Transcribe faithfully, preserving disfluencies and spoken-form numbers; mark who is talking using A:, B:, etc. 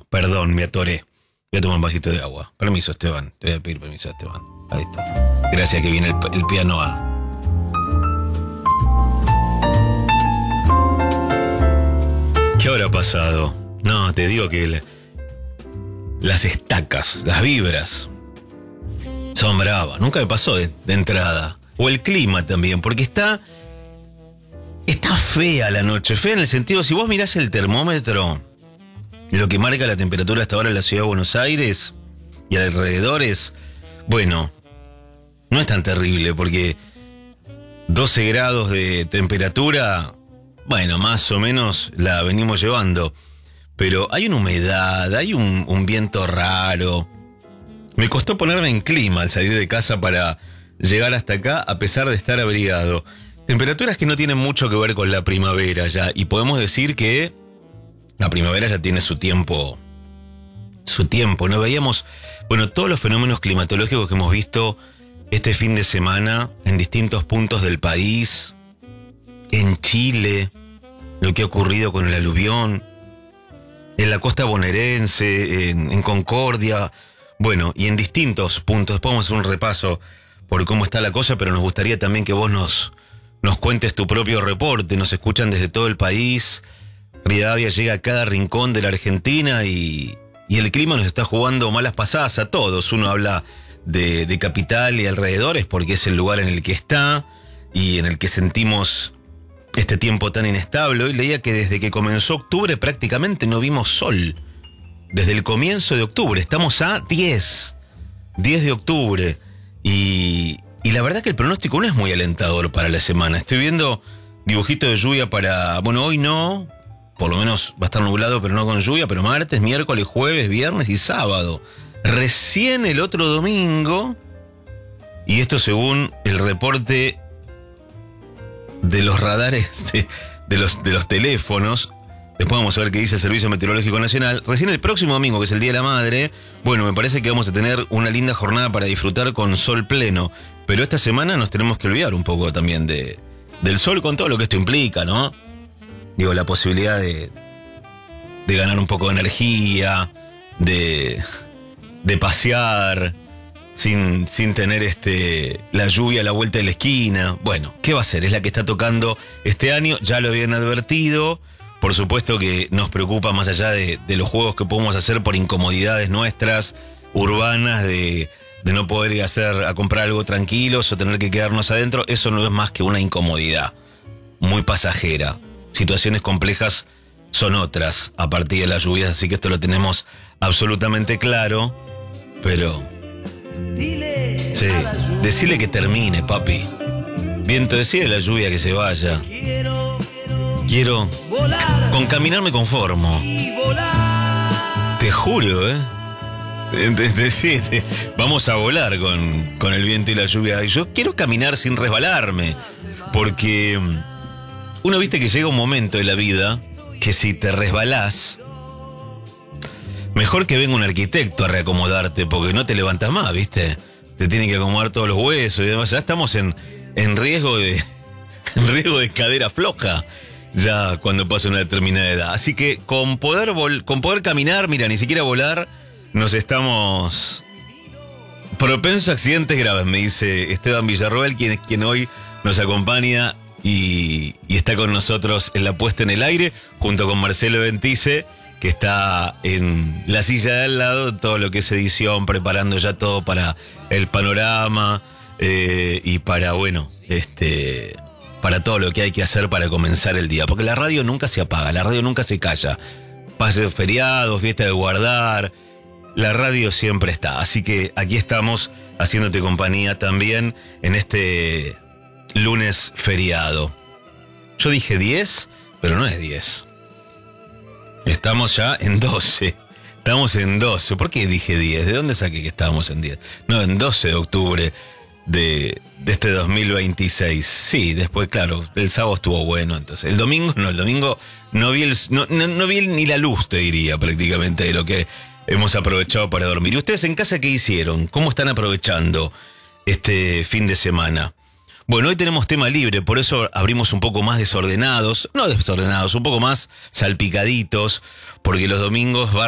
A: Perdón, me atoré. Voy a tomar un vasito de agua. Permiso, Esteban. Te voy a pedir permiso, Esteban. Ahí está. Gracias que viene el, el piano A. ¿Qué habrá pasado? No, te digo que el, las estacas, las vibras, son bravas. Nunca me pasó de, de entrada. O el clima también, porque está... Está fea la noche. Fea en el sentido, si vos mirás el termómetro, lo que marca la temperatura hasta ahora en la ciudad de Buenos Aires y alrededores, bueno, no es tan terrible, porque doce grados de temperatura, bueno, más o menos la venimos llevando. Pero hay una humedad, hay un, un viento raro. Me costó ponerme en clima al salir de casa para llegar hasta acá, a pesar de estar abrigado. Temperaturas que no tienen mucho que ver con la primavera ya. Y podemos decir que la primavera ya tiene su tiempo. Su tiempo. No veíamos, bueno, todos los fenómenos climatológicos que hemos visto este fin de semana en distintos puntos del país. En Chile, lo que ha ocurrido con el aluvión. En la costa bonaerense, en, en Concordia. Bueno, y en distintos puntos. Podemos hacer un repaso por cómo está la cosa, pero nos gustaría también que vos nos... Nos cuentes tu propio reporte, nos escuchan desde todo el país. Rivadavia llega a cada rincón de la Argentina y, y el clima nos está jugando malas pasadas a todos. Uno habla de, de capital y alrededores porque es el lugar en el que está y en el que sentimos este tiempo tan inestable. Hoy leía que desde que comenzó octubre prácticamente no vimos sol. Desde el comienzo de octubre, estamos a diez de octubre y... Y la verdad que el pronóstico no es muy alentador para la semana. Estoy viendo dibujitos de lluvia para... Bueno, hoy no, por lo menos va a estar nublado, pero no con lluvia, pero martes, miércoles, jueves, viernes y sábado. Recién el otro domingo, y esto según el reporte de los radares de, de, los, de los teléfonos, después vamos a ver qué dice el Servicio Meteorológico Nacional. Recién el próximo domingo, que es el Día de la Madre, bueno, me parece que vamos a tener una linda jornada para disfrutar con sol pleno. Pero esta semana nos tenemos que olvidar un poco también de, del sol con todo lo que esto implica, ¿no? Digo, la posibilidad de, de ganar un poco de energía, de, de pasear sin, sin tener este, la lluvia a la vuelta de la esquina. Bueno, ¿qué va a ser? Es la que está tocando este año, ya lo habían advertido. Por supuesto que nos preocupa más allá de, de los juegos que podemos hacer por incomodidades nuestras, urbanas, de... de no poder ir a hacer, a comprar algo tranquilos o tener que quedarnos adentro. Eso no es más que una incomodidad muy pasajera. Situaciones complejas son otras a partir de las lluvias, así que esto lo tenemos absolutamente claro. Pero sí, decirle que termine, papi. Viento, decirle a la lluvia que se vaya. Quiero, con caminar me conformo. Te juro, ¿eh? Sí, vamos a volar con, con el viento y la lluvia. Yo quiero caminar sin resbalarme, porque uno, viste que llega un momento de la vida que si te resbalás, mejor que venga un arquitecto a reacomodarte, porque no te levantas más, viste. Te tienen que acomodar todos los huesos y demás. Ya estamos en, en riesgo de en riesgo de cadera floja ya cuando pasa una determinada edad. Así que con poder vol- con poder caminar, mira, ni siquiera volar, nos estamos propensos a accidentes graves, me dice Esteban Villarroel, quien, quien hoy nos acompaña y, y está con nosotros en la puesta en el aire, junto con Marcelo Ventice, que está en la silla de al lado, todo lo que es edición, preparando ya todo para el panorama eh, y para, bueno, este, para todo lo que hay que hacer para comenzar el día. Porque la radio nunca se apaga, la radio nunca se calla. Pases feriados, fiesta de guardar... La radio siempre está, así que aquí estamos haciéndote compañía también en este lunes feriado. Yo dije diez, pero no es diez. Estamos ya en doce. Estamos en doce. ¿Por qué dije diez? ¿De dónde saqué que estábamos en diez? No, en doce de octubre de, de este dos mil veintiséis. Sí, después, claro, el sábado estuvo bueno, entonces. El domingo, no, el domingo no vi, el, no, no, no vi ni la luz, te diría, prácticamente, de lo que hemos aprovechado para dormir. ¿Y ustedes en casa qué hicieron? ¿Cómo están aprovechando este fin de semana? Bueno, hoy tenemos tema libre, por eso abrimos un poco más desordenados, no desordenados, un poco más salpicaditos, porque los domingos va